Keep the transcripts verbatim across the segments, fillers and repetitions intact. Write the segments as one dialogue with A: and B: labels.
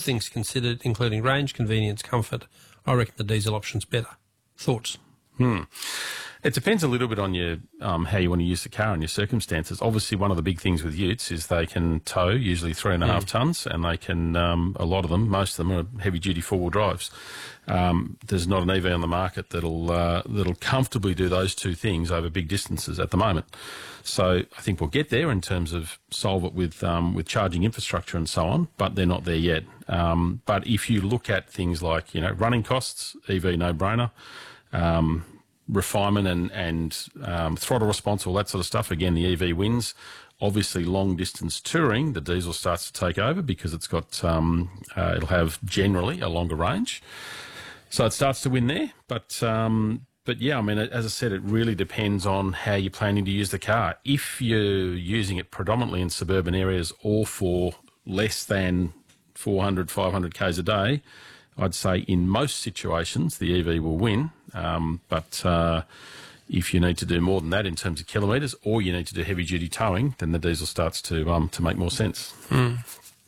A: things considered, including range, convenience, comfort, I reckon the diesel option's better. Thoughts?
B: Hmm. It depends a little bit on your um, how you want to use the car and your circumstances. Obviously, one of the big things with utes is they can tow, usually three and a half tonnes, and they can, um, a lot of them, most of them are heavy-duty four-wheel drives. Um, there's not an E V on the market that'll uh, that'll comfortably do those two things over big distances at the moment. So I think we'll get there in terms of solve it with um, with charging infrastructure and so on, but they're not there yet. Um, but if you look at things like, you know, running costs, E V no-brainer. Um, refinement and, and um, throttle response, all that sort of stuff. Again, the E V wins. Obviously, long-distance touring, the diesel starts to take over because it's got, um, uh, it'll have generally a longer range. So it starts to win there. But, um, but yeah, I mean, as I said, it really depends on how you're planning to use the car. If you're using it predominantly in suburban areas or for less than four hundred, five hundred kays a day, I'd say in most situations the E V will win, um, but uh, if you need to do more than that in terms of kilometres, or you need to do heavy-duty towing, then the diesel starts to um, to make more sense.
A: Mm.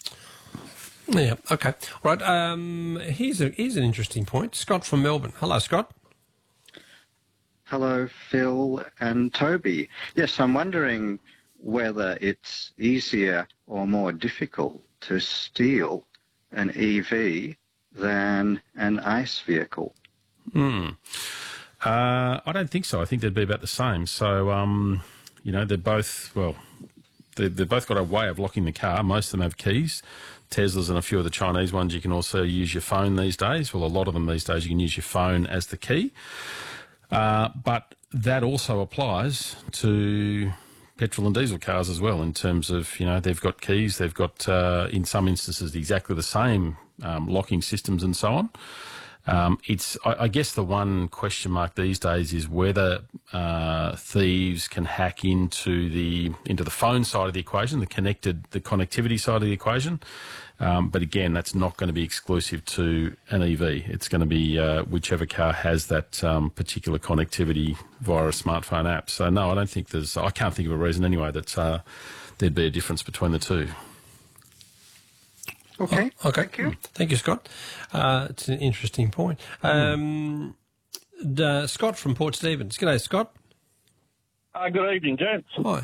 A: Yeah, okay. All right, um, here's, a, here's an interesting point. Scott from Melbourne. Hello, Scott.
C: Hello, Phil and Toby. Yes, I'm wondering whether it's easier or more difficult to steal an E V than an ICE vehicle.
B: Hmm. Uh, I don't think so. I think they'd be about the same. So, um, you know, they're both, well, they, they've both got a way of locking the car. Most of them have keys. Teslas and a few of the Chinese ones, you can also use your phone these days. Well, a lot of them these days, you can use your phone as the key. Uh, but that also applies to petrol and diesel cars as well, in terms of, you know, they've got keys, they've got, uh, in some instances, exactly the same um, locking systems and so on. Um, it's, I, I guess the one question mark these days is whether uh, thieves can hack into the into the phone side of the equation, the connected, the connectivity side of the equation. Um, but again, that's not going to be exclusive to an E V. It's going to be uh, whichever car has that um, particular connectivity via a smartphone app. So no, I don't think there's. I can't think of a reason anyway that uh, there'd be a difference between the two.
C: Okay.
A: Oh, okay.
C: Thank you.
A: Thank you, Scott. Uh, it's an interesting point. Um, mm. uh, Scott from Port Stephens. G'day, Scott.
D: Uh, good evening, gents.
A: Hi.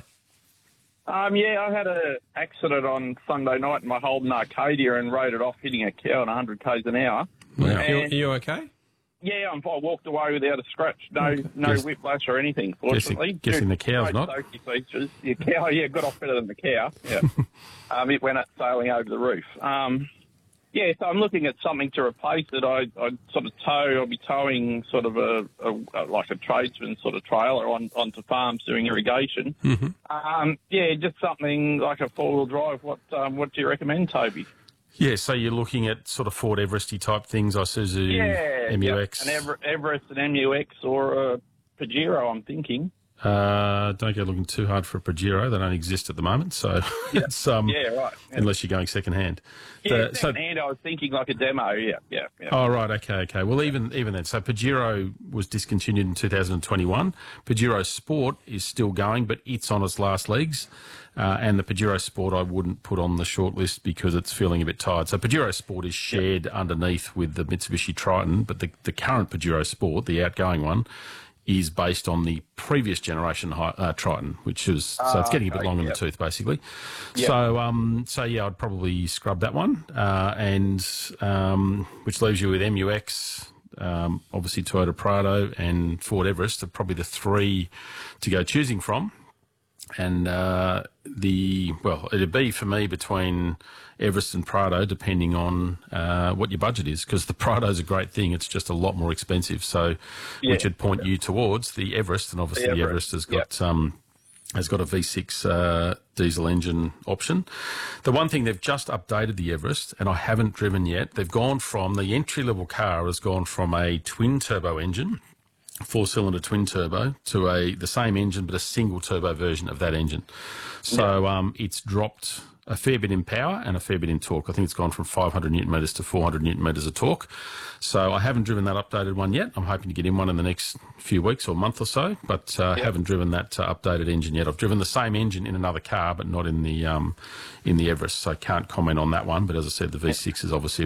D: Um, yeah, I had an accident on Sunday night in my Holden Arcadia and rode it off hitting a cow at one hundred kays an hour.
A: Wow. Are you, are you okay?
D: Yeah, I'm, I walked away without a scratch. No okay. no
B: Guess,
D: whiplash or anything, fortunately.
B: Guessing, guessing the cow's
D: Great
B: not.
D: Safety features. Yeah, cow, yeah, got off better than the cow. Yeah. um, it went up sailing over the roof. Um, yeah, so I'm looking at something to replace it. I, I sort of tow, I'll be towing sort of a, a, a like a tradesman sort of trailer on onto farms doing irrigation.
A: Mm-hmm.
D: Um, yeah, just something like a four-wheel drive. What um, what do you recommend, Toby?
B: Yeah, so you're looking at sort of Ford Everesty type things, Isuzu,
D: yeah,
B: M U X.
D: Yeah, an Ever- Everest, an M U X, or a Pajero, I'm thinking.
B: Uh, don't go looking too hard for a Pajero. They don't exist at the moment, so
D: yeah.
B: it's um,
D: yeah, right. Yeah.
B: Unless you're going second hand.
D: Yeah,
B: the,
D: second hand. I was thinking like a demo. Yeah, yeah, yeah.
B: Oh right, okay, okay. Well, even even then, so Pajero was discontinued in two thousand twenty-one. Pajero Sport is still going, but it's on its last legs. Uh, and the Pajero Sport I wouldn't put on the short list because it's feeling a bit tired. So Pajero Sport is shared yep. underneath with the Mitsubishi Triton, but the, the current Pajero Sport, the outgoing one, is based on the previous generation uh, Triton, which is, uh, so it's getting a bit long in yep. the tooth, basically. Yep. So, um, so yeah, I'd probably scrub that one, uh, and um, which leaves you with M U X, um, obviously Toyota Prado and Ford Everest are probably the three to go choosing from. And uh, the, well, it'd be for me between Everest and Prado, depending on uh, what your budget is, because the Prado's a great thing. It's just a lot more expensive. So, yeah. which would point yeah. you towards the Everest, and obviously the Everest, the Everest has got yeah. um, has got a V six uh, diesel engine option. The one thing, they've just updated the Everest, and I haven't driven yet. They've gone from, the entry-level car has gone from a twin-turbo engine, four-cylinder twin turbo, to a the same engine but a single turbo version of that engine. So yeah. um, it's dropped a fair bit in power and a fair bit in torque. I think it's gone from five hundred newton metres to four hundred newton metres of torque. So I haven't driven that updated one yet. I'm hoping to get in one in the next few weeks or month or so, but I uh, yeah. haven't driven that uh, updated engine yet. I've driven the same engine in another car, but not in the um, in the Everest, so I can't comment on that one. But as I said, the V six is obviously